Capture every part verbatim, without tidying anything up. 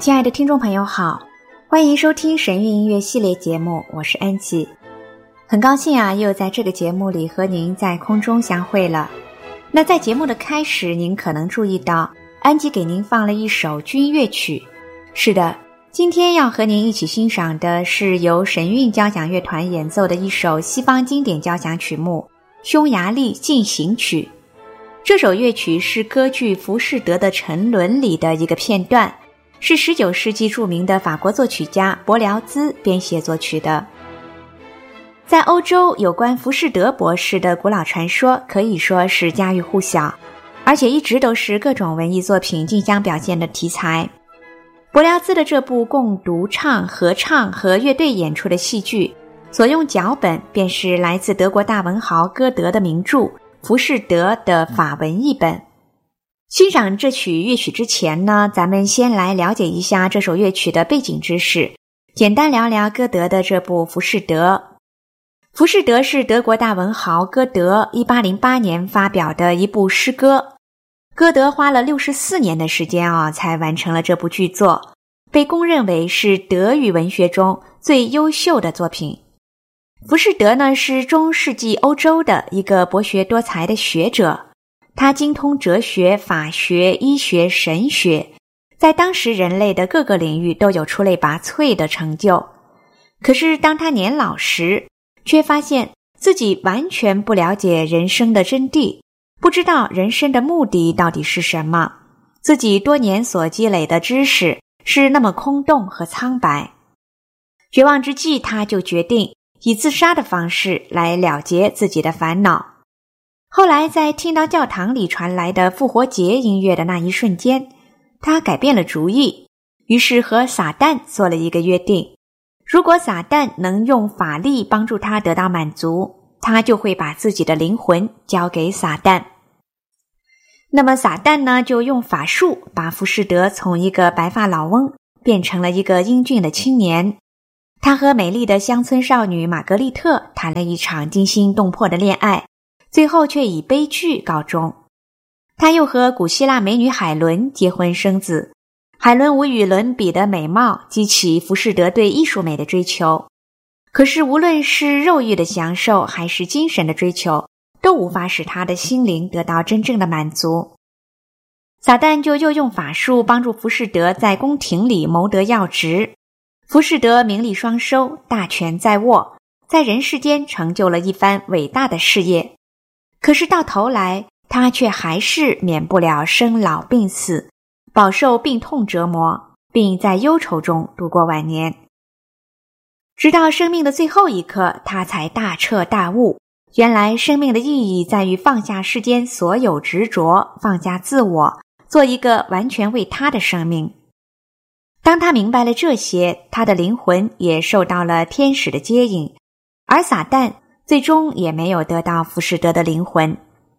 亲爱的听众朋友好，欢迎收听神韵音乐系列节目，我是安琪。很高兴啊，又在这个节目里和您在空中相会了。那在节目的开始，您可能注意到安琪给您放了一首军乐曲。是的，今天要和您一起欣赏的是由神韵交响乐团演奏的一首西方经典交响曲目《匈牙利进行曲》。这首乐曲是歌剧《浮士德的沉沦》里的一个片段，是十九世纪著名的法国作曲家柏辽兹编写作曲的。在欧洲，有关浮士德博士的古老传说可以说是家喻户晓，而且一直都是各种文艺作品竞相表现的题材。柏辽兹的这部共独唱、合唱和乐队演出的戏剧，所用脚本便是来自德国大文豪歌德的名著《浮士德》的法文译本。欣赏这曲乐曲之前呢，咱们先来了解一下这首乐曲的背景知识，简单聊聊歌德的这部《浮士德》。《浮士德》是德国大文豪歌德一八零八年发表的一部诗歌，歌德花了六十四年的时间啊，才完成了这部巨作，被公认为是德语文学中最优秀的作品。浮士德呢，是中世纪欧洲的一个博学多才的学者，他精通哲学、法学、医学、神学，在当时人类的各个领域都有出类拔萃的成就。可是当他年老时，却发现自己完全不了解人生的真谛，不知道人生的目的到底是什么，自己多年所积累的知识是那么空洞和苍白。绝望之际，他就决定以自杀的方式来了结自己的烦恼。后来在听到教堂里传来的复活节音乐的那一瞬间，他改变了主意，于是和撒旦做了一个约定，如果撒旦能用法力帮助他得到满足，他就会把自己的灵魂交给撒旦。那么撒旦呢，就用法术把浮士德从一个白发老翁变成了一个英俊的青年。他和美丽的乡村少女玛格丽特谈了一场惊心动魄的恋爱，最后却以悲剧告终。他又和古希腊美女海伦结婚生子，海伦无与伦比的美貌激起浮士德对艺术美的追求。可是无论是肉欲的享受还是精神的追求，都无法使他的心灵得到真正的满足。撒旦就又用法术帮助浮士德在宫廷里谋得要职。浮士德名利双收，大权在握，在人世间成就了一番伟大的事业。可是到头来，他却还是免不了生老病死，饱受病痛折磨，并在忧愁中度过晚年。直到生命的最后一刻，他才大彻大悟，原来生命的意义在于放下世间所有执着，放下自我，做一个完全为他的生命。当他明白了这些，他的灵魂也受到了天使的接引，而撒旦最终也没有得到浮士德的灵魂。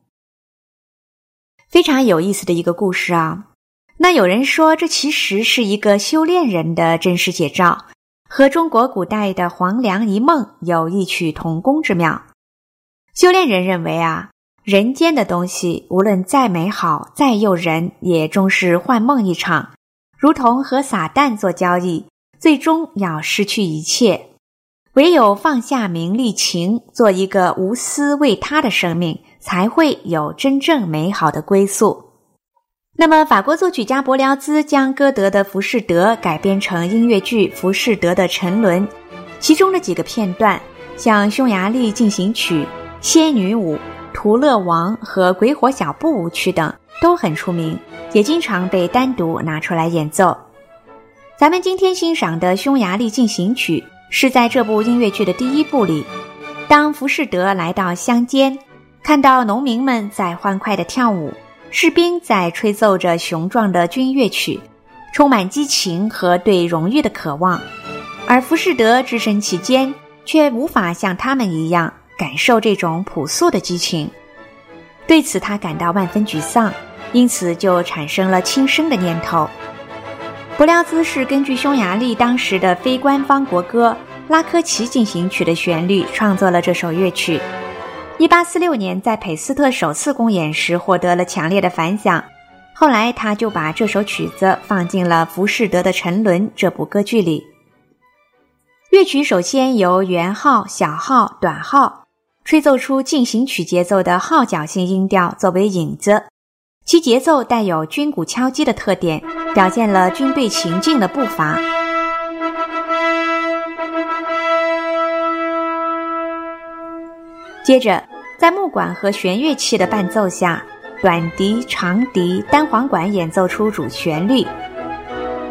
非常有意思的一个故事啊。那有人说，这其实是一个修炼人的真实写照，和中国古代的黄粱一梦有异曲同工之妙。修炼人认为啊，人间的东西无论再美好再诱人，也终是幻梦一场，如同和撒旦做交易，最终要失去一切。唯有放下名利情，做一个无私为他的生命，才会有真正美好的归宿。那么法国作曲家柏辽兹将歌德的《浮士德》改编成音乐剧《浮士德的沉沦》，其中的几个片段，像匈牙利进行曲、仙女舞、图勒王和鬼火小步舞曲等都很出名，也经常被单独拿出来演奏。咱们今天欣赏的匈牙利进行曲是在这部音乐剧的第一部里，当浮士德来到乡间，看到农民们在欢快地跳舞，士兵在吹奏着雄壮的军乐曲，充满激情和对荣誉的渴望，而浮士德置身其间，却无法像他们一样感受这种朴素的激情。对此他感到万分沮丧，因此就产生了轻生的念头。柏辽兹是根据匈牙利当时的非官方国歌拉科齐进行曲的旋律创作了这首乐曲。一八四六年在裴斯特首次公演时获得了强烈的反响， 后来他就把这首曲子放进了浮士德的沉沦这部歌剧里。乐曲首先由圆号、小号、短号吹奏出进行曲节奏的号角性音调作为引子，其节奏带有军鼓敲击的特点，表现了军队行进的步伐。接着在木管和弦乐器的伴奏下，短笛、长笛、单簧管演奏出主旋律，